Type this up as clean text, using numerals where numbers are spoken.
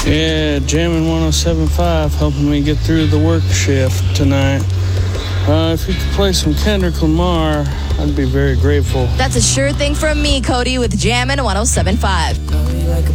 Yeah, jamming 107.5, helping me get through the work shift tonight. If you could play some Kendrick Lamar, I'd be very grateful. That's a sure thing from me, Cody, with Jammin' 107.5. Call me like a